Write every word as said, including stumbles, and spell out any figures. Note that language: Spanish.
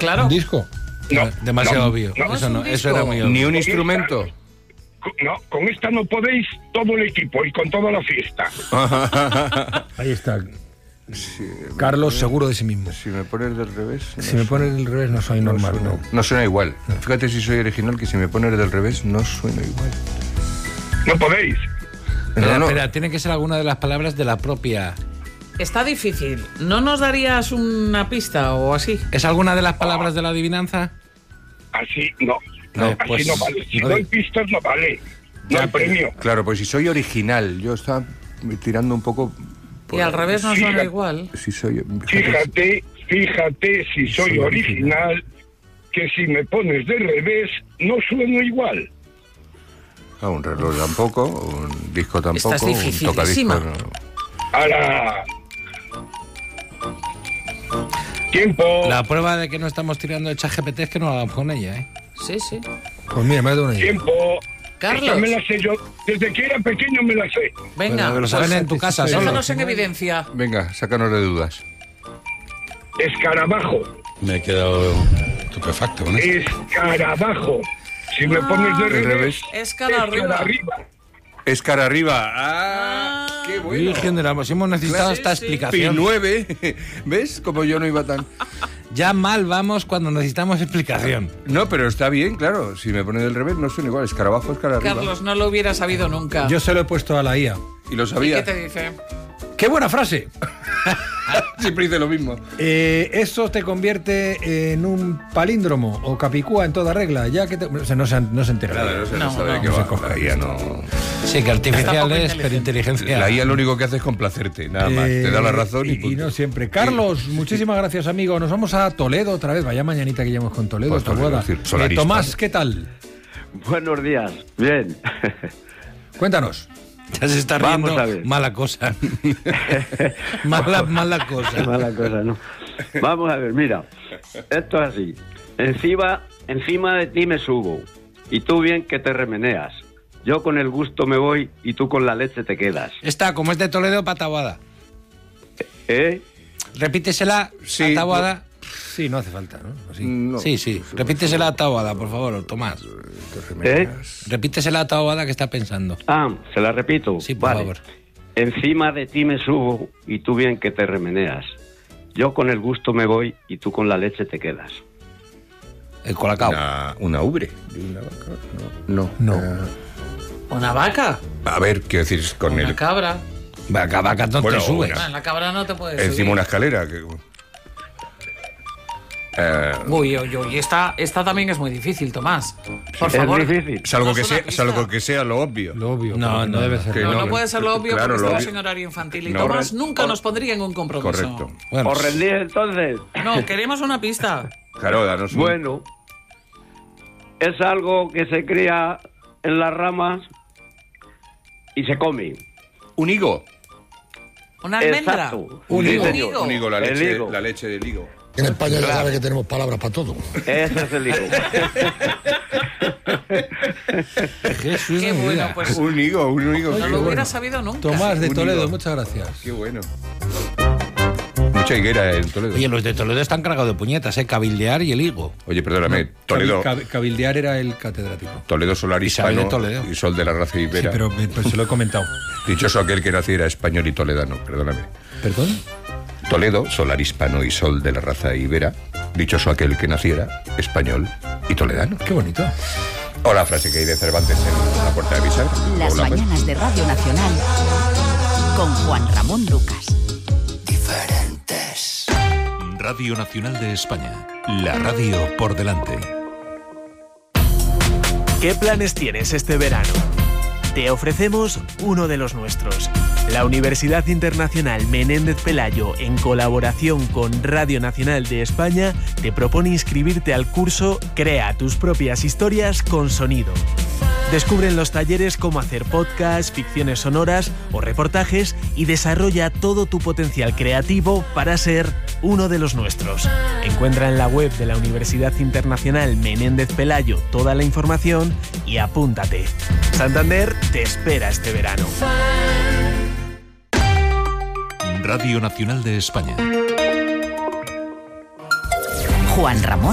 claro. ¿Un disco? No, demasiado no, obvio. no, eso, no, no eso era muy obvio. Ni un instrumento. No, con esta no podéis todo el equipo y con toda la fiesta. Ahí está. Sí, Carlos, seguro de sí mismo. Si me pones del revés... Si me pones del revés no soy no normal, suena, ¿no? no suena igual. Fíjate si soy original, que si me pones del revés no suena igual. No podéis. Espera, No, no. espera, tiene que ser alguna de las palabras de la propia... Está difícil. ¿No nos darías una pista o así? ¿Es alguna de las palabras de la adivinanza? Así no. No, Así pues, no vale. Si no. doy pistas no vale. No hay premio. Claro, pues si soy original, yo estaba tirando un poco... Y al revés no suena Fíjate. igual. Si soy... Fíjate, fíjate si soy Soy original, que si me pones de revés no sueno igual. Ah, un reloj tampoco, un disco tampoco, Esta es un dificilísima. tocadisco... No. Ahora... Tiempo. La prueba de que no estamos tirando de ChatGPT es que no lo hagamos con ella, ¿eh? Sí, sí. Pues mira, me ha dado una idea. Tiempo. Carlos. Esta me la sé yo. Desde que era pequeño me la sé. Venga, Pero lo saben pues, en tu casa, solo. déjanos en evidencia. Venga, sácanos de dudas. Escarabajo. Me he quedado estupefacto con esto. Escarabajo. Si me pones de Al revés, revés. Es cara es cara arriba. arriba. Es cara arriba. ¡Ah! Ah. ¡Qué bueno! Virgen del amor, si hemos necesitado Sí, esta sí. Pi explicación. nueve. ¿Ves? Como yo no iba tan... Ya mal vamos cuando necesitamos explicación. No, pero está bien, claro. Si me pone del revés no suena igual. Escarabajo es cara arriba. Carlos, no lo hubiera sabido nunca. Yo se lo he puesto a la I A. Y lo ¿Y sabía. qué te dice? ¡Qué buena frase! Siempre dice lo mismo. Eh, eso te convierte en un palíndromo o capicúa en toda regla, ya que te... O sea, no se, no se entera. Nada, no se No, sabe no. qué No va. se coge. La I A no... Sí, que artificial Está poco es, pero inteligente. inteligencia. La I A lo único que hace es complacerte, nada más. Eh, Te da la razón y, y, punto. no siempre. Carlos, muchísimas gracias, amigo. Nos vamos a Toledo otra vez. Vaya mañanita que llevamos con Toledo. Pues esta Toledo, boda. es decir, Eh, solarista, Tomás, ¿no? ¿qué tal? Buenos días. Bien. Cuéntanos. Ya se está riendo. Vamos a ver. Mala cosa. mala, mala cosa. Mala cosa, ¿no? Vamos a ver, mira. Esto es así. Encima, encima de ti me subo. Y tú bien que te remeneas. Yo con el gusto me voy y tú con la leche te quedas. Esta, como es de Toledo, pataguada. ¿Eh? Repítesela, Sí, ataguada. Sí, no hace falta, ¿no? Así. No. Sí, sí. Repítesela ataguada, por favor, Tomás. ¿Eh? Repítesela ataguada que está pensando. Ah, se la repito. Sí, por Vale. favor. Encima de ti me subo y tú bien que te remeneas. Yo con el gusto me voy y tú con la leche te quedas. El colacao. Una, una ubre de una vaca. No. No. Eh, ¿Una vaca? a ver, quiero decir, con Una el... cabra. Vaca, vaca, no Bueno, te subes. una- Ah, en la cabra no te puedes Encima subir. una escalera. Que... Eh, Uy, uy, uy. Esta, esta también es muy difícil, Tomás. Por Es favor. difícil. salvo, Danos que una sea, pista. salvo que sea lo obvio. Lo obvio. No, no, debe ser. Que No, no, no puede ser lo obvio claro, porque lo estamos obvio. en horario infantil y No, Tomás or- nunca or- nos pondría en un compromiso. Correcto. Bueno, ¿Os rendís entonces? No, queremos una pista. Claro, danos un- Bueno, es algo que se cría en las ramas y se come. un higo. Una almendra. Exacto. Un Sí, higo. señor. Un higo, la El leche, higo. la leche del higo. En España ya sabe que tenemos palabras para todo. Ese es el higo. Jesús Qué de mi bueno, vida. pues Un higo, un higo. no qué lo bueno. hubiera sabido nunca. Tomás de Un Toledo, higo. muchas gracias. Qué bueno. Mucha higuera en Toledo. Oye, los de Toledo están cargados de puñetas, ¿eh? Cabildear y el higo. Oye, perdóname, Toledo, Cabi- cab- cabildear era el catedrático. Toledo solar Isabel de hispano Toledo. y sol de la raza Sí, ibera. pero, pero se lo he comentado. Dichoso aquel que naciera español y toledano, perdóname. ¿Perdón? Toledo, solar hispano y sol de la raza ibera. Dichoso aquel que naciera español y toledano. Qué bonito. O la frase que hay de Cervantes en la puerta de Bisagra. Las O la- mañanas de Radio Nacional con Juan Ramón Lucas. Diferentes. Radio Nacional de España. La radio por delante. ¿Qué planes tienes este verano? Te ofrecemos uno de los nuestros. La Universidad Internacional Menéndez Pelayo, en colaboración con Radio Nacional de España, te propone inscribirte al curso Crea tus propias historias con sonido. Descubre en los talleres cómo hacer podcasts, ficciones sonoras o reportajes y desarrolla todo tu potencial creativo para ser uno de los nuestros. Encuentra en la web de la Universidad Internacional Menéndez Pelayo toda la información y apúntate. Santander te espera este verano. Radio Nacional de España. Juan Ramón